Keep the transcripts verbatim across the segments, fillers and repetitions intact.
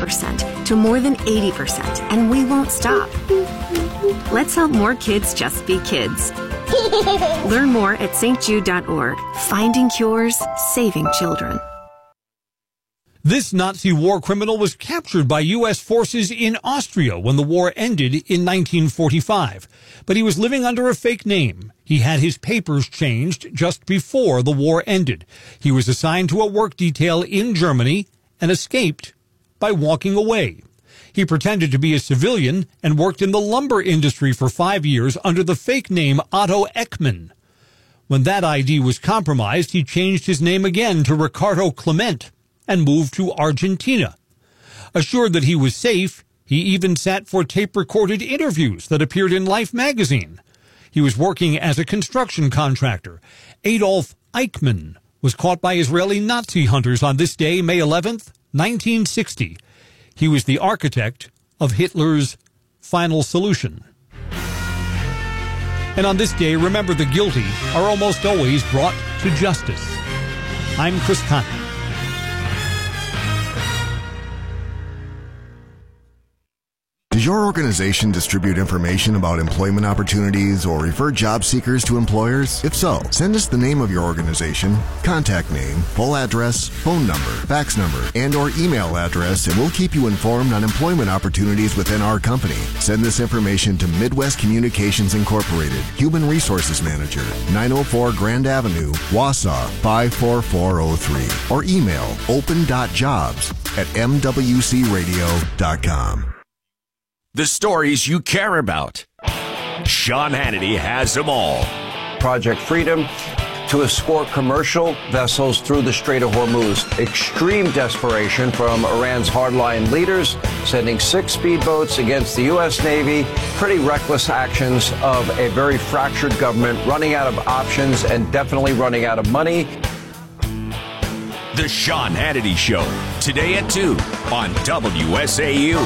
percent to more than eighty percent, and we won't stop. Let's help more kids just be kids. Learn more at s t jude dot org. Finding cures, saving children. This Nazi war criminal was captured by U S forces in Austria when the war ended in nineteen forty-five. But he was living under a fake name. He had his papers changed just before the war ended. He was assigned to a work detail in Germany and escaped by walking away. He pretended to be a civilian and worked in the lumber industry for five years under the fake name Otto Eckmann. When that I D was compromised, he changed his name again to Ricardo Clement and moved to Argentina. Assured that he was safe, he even sat for tape-recorded interviews that appeared in Life magazine. He was working as a construction contractor. Adolf Eichmann was caught by Israeli Nazi hunters on this day, May eleventh, nineteen sixty. He was the architect of Hitler's final solution. And on this day, remember the guilty are almost always brought to justice. I'm Chris Conley. Does your organization distribute information about employment opportunities or refer job seekers to employers? If so, send us the name of your organization, contact name, full address, phone number, fax number, and or email address, and we'll keep you informed on employment opportunities within our company. Send this information to Midwest Communications Incorporated, Human Resources Manager, nine oh four Grand Avenue, Wausau, five four four oh three, or email open dot jobs at m w c radio dot com. The stories you care about. Sean Hannity has them all. Project Freedom to escort commercial vessels through the Strait of Hormuz. Extreme desperation from Iran's hardline leaders, sending six speedboats against the U S Navy. Pretty reckless actions of a very fractured government, running out of options and definitely running out of money. The Sean Hannity Show, today at two on W S A U.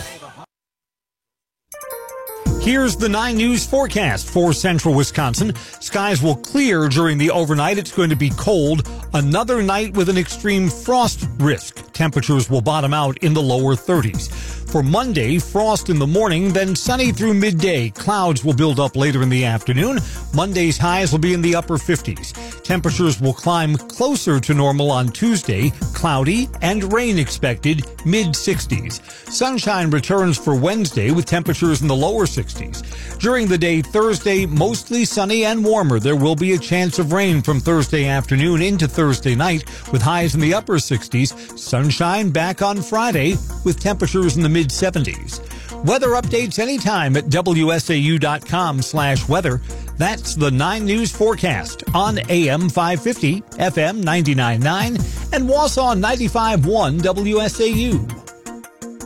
Here's the nine News forecast for central Wisconsin. Skies will clear during the overnight. It's going to be cold. Another night with an extreme frost risk. Temperatures will bottom out in the lower thirties. For Monday, frost in the morning, then sunny through midday. Clouds will build up later in the afternoon. Monday's highs will be in the upper fifties. Temperatures will climb closer to normal on Tuesday. Cloudy and rain expected, mid sixties. Sunshine returns for Wednesday with temperatures in the lower sixties. During the day Thursday, mostly sunny and warmer. There will be a chance of rain from Thursday afternoon into Thursday night with highs in the upper sixties. Sunshine back on Friday with temperatures in the mid seventies. Weather updates anytime at W S A U dot com slash weather. That's the nine News forecast on A M five fifty, F M ninety-nine point nine, and Wausau ninety-five point one W S A U.